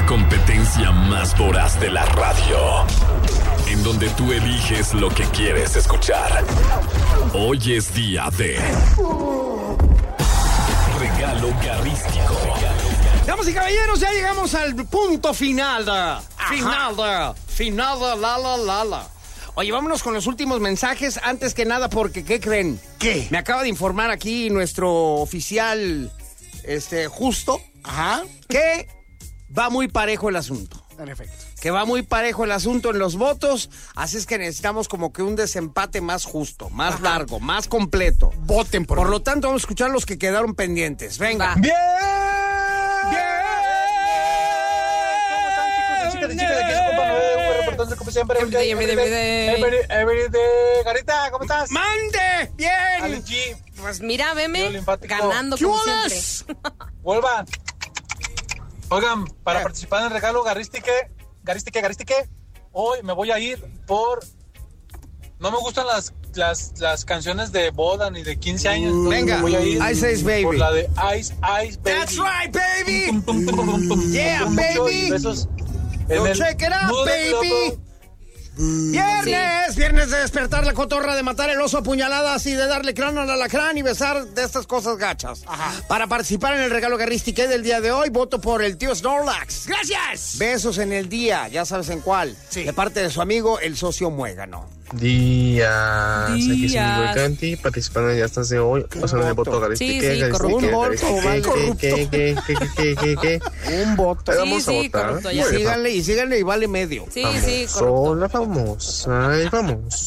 La competencia más voraz de la radio, en donde tú eliges lo que quieres escuchar. Hoy es día de regalo garrístico. Damas y caballeros, ya llegamos al punto final de la. Oye, vámonos con los últimos mensajes. Antes que nada, porque ¿qué creen? ¿Qué? Me acaba de informar aquí nuestro oficial, Justo, que va muy parejo el asunto. En efecto. Que va muy parejo el asunto en los votos, así es que necesitamos como que un desempate más justo, más largo, más completo. Voten Por lo tanto, vamos a escuchar los que quedaron pendientes. Venga. ¡Bien! Como siempre, Garita, ¿cómo estás? ¡Mande! ¡Bien! Ale G. Pues mira, veme ganando como siempre. Vuelva. Oigan, para participar en el regalo Garistique, hoy me voy a ir por... No me gustan las canciones de boda ni de 15 años. Venga, voy a ir Ice Baby. por la de Ice Baby. That's right, baby. Tum, tum, tum, tum, tum. Yeah, baby. Besos. Check it out, baby. Viernes de despertar la cotorra, de matar el oso a puñaladas y de darle cráneo al alacrán y besar de estas cosas gachas. Para participar en el regalo garristique del día de hoy, voto por el tío Snorlax. ¡Gracias! Besos en el día, ya sabes en cuál. Sí. De parte de su amigo, el socio Muégano. Días. Aquí es mi Canti, participando en ya estás de hoy. Pasando el voto garistique. Sí, corrupto. Un voto, Un voto. Vamos a votar. corrupto, Y ya. síganle y vale medio. Sí, Soy correcto. la famosa, el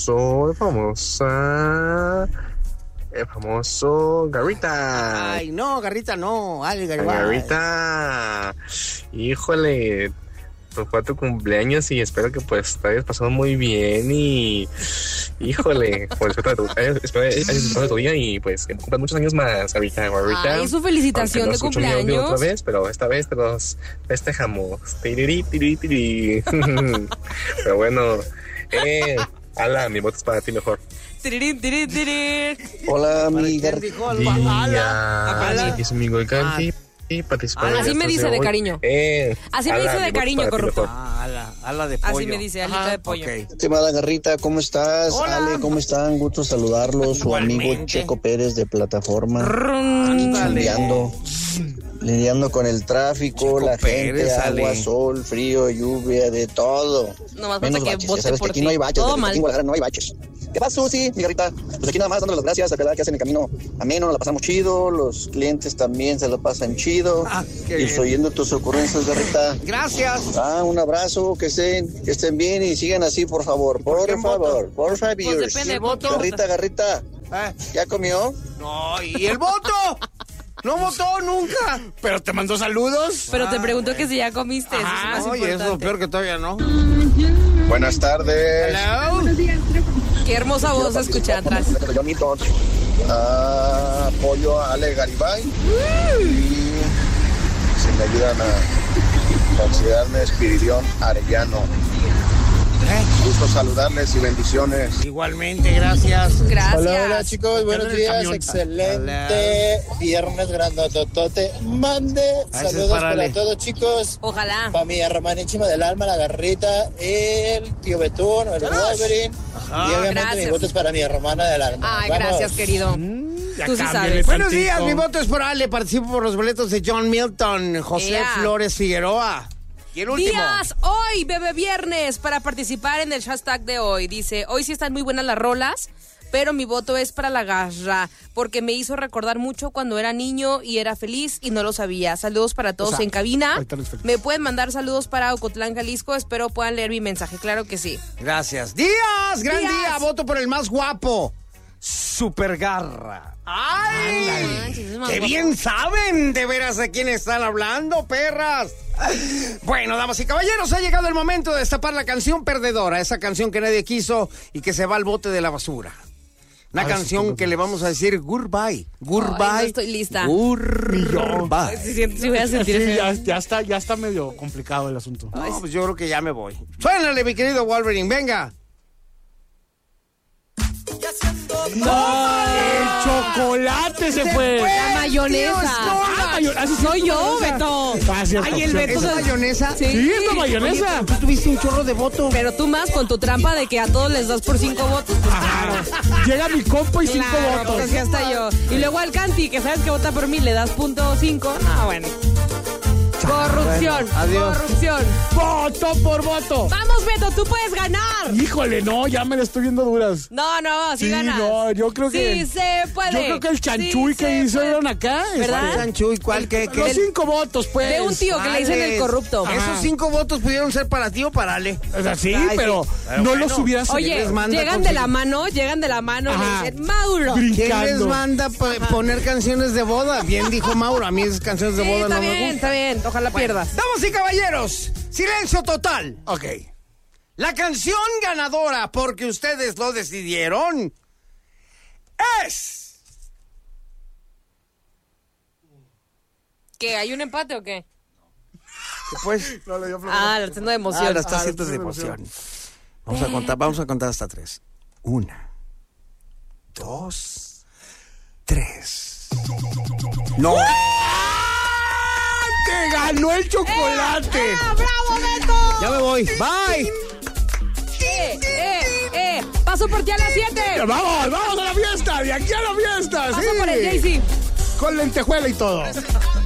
famoso Garita. Ay, no, Garrita no. Ay, Garrita. Garita, híjole, pues fue tu cumpleaños y espero que pues te hayas pasado muy bien y híjole, pues espero hayas disfrutado tu día y pues que cumplan muchos años más, Garita. Ay, su felicitación Aunque de no escucho mi audio cumpleaños. otra vez, pero esta vez te los festejamos. Tiri. Pero bueno, Ala, mi voto es para ti mejor. Tirirín. Hola, mi ¿Quién Gar... dijo? Días, aquí es mi Canti. Y participando. Así me dice de cariño. Así me dice de cariño, corrupto. Ala de pollo. Así me dice, alita de pollo. Ok. Estimada Garrita, ¿cómo estás? Hola. Ale, ¿cómo están? Gusto saludarlos. Su amigo Igualmente. Checo Pérez de Plataforma. Ándale. Lidiando con el tráfico, Checo la gente, Pérez, agua, Ale. sol, frío, lluvia, de todo. Nomás Menos falta que baches. vote Ya sabes que por aquí ti. no hay baches. Todo Aquí mal. en Guadalajara no hay baches. ¿Qué pasa, Susi, mi Garrita? Pues aquí nada más dándole las gracias a cada que hacen el camino ameno, nos la pasamos chido, los clientes también se lo pasan chido. Qué Y bien. oyendo tus ocurrencias, Garrita. Gracias. Un abrazo, que estén bien y sigan así, por favor. Por quién favor, por favor. Pues depende, voto. Garrita, ¿ya comió? No, ¿y el voto? No votó nunca. Pero te mandó saludos. Pero te pregunto que si ya comiste. Eso es más Oye, eso es lo importante. peor que todavía no. Buenas tardes. Hello. Qué hermosa voz se escucha atrás. Apoyo a Ale Garibay. Y si me ayudan a considerarme Espiridión Arellano. Gusto saludarles y bendiciones. Igualmente, gracias. Gracias. Hola chicos, buenos días, excelente viernes grandototote, mande, Gracias, saludos párale. para todos chicos, Ojalá. para mi hermanísima del alma, la Garrita, el tío Betún, el Wolverine, y obviamente gracias. mi voto es para mi hermana del alma. Ay, Vamos. gracias, querido. Tú sí sabes. Buenos días, mi voto es por Ale. Participo por los boletos de John Milton, José Ea. Flores Figueroa. Y el último. Días, hoy, bebé viernes, para participar en el hashtag de hoy. Dice, hoy sí están muy buenas las rolas, pero mi voto es para la garra, porque me hizo recordar mucho cuando era niño y era feliz y no lo sabía. Saludos para todos en cabina. ahorita eres feliz. Me pueden mandar saludos para Ocotlán, Jalisco. Espero puedan leer mi mensaje. Claro que sí. Gracias. Díaz, gran Díaz. día. Voto por el más guapo. Supergarra. ¡Ay! manches, es más ¡Qué guapo. bien saben de veras de quién están hablando, perras! Bueno, damas y caballeros, ha llegado el momento de destapar la canción perdedora. Esa canción que nadie quiso y que se va al bote de la basura. Una canción que le vamos a decir goodbye. Goodbye. Ay, no estoy lista. Goodbye. Sí, voy a sentir Sí, feo. ya está medio complicado el asunto. No, pues yo creo que ya me voy. Suénale, mi querido Wolverine, venga. El chocolate se fue. La mayonesa. Soy yo, Beto. Cierto, Ay, el Beto. ¿Es mayonesa? Sí, es la mayonesa. Tú tuviste un chorro de votos. Pero tú más con tu trampa de que a todos les das por 5 votos. Pues, Llega mi compa y 5 claro, votos. pues así hasta yo. Y luego al Canti, que sabes que vota por mí, le das .5. Ah, bueno. Corrupción. Bueno, adiós. Corrupción. Voto por voto. Vamos, Beto, tú puedes ganar. Híjole, no, ya me la estoy viendo duras. No, sí ganas. No, yo creo que. Sí se puede. Yo creo que el chanchuy Sí que se hicieron puede. acá. ¿Verdad? Chanchuy, ¿cuál? ¿Qué? Los 5 votos, pues. De un tío que le dicen el corrupto. Esos 5 votos pudieron ser para ti o para Ale. O sea, sí, Ay, pero sí. Pero no bueno. los hubieras. Oye, les manda llegan de la mano y Ajá. le dicen, Mauro. ¿Quién les brincando. manda poner canciones de boda? Bien dijo Mauro, a mí esas canciones de Sí, boda está no bien, me gustan. está bien. Ojalá pierdas. Damas y caballeros, silencio total. Ok. La canción ganadora, porque ustedes lo decidieron, es... ¿Qué? ¿Hay un empate o qué? Pues... No le dio problema. Ah, la haciendo de emoción. Ahora está Ah, haciendo de sí, emoción. Vamos a contar hasta 3. 1, 2, 3. ¡No! ¡Te ganó el chocolate! ¡Bravo, Beto! Ya me voy. Bye. Paso por ti a las 7. ¡Vamos a la fiesta! ¡De aquí a la fiesta! Paso sí. por el Jay-Z. Con lentejuela y todo.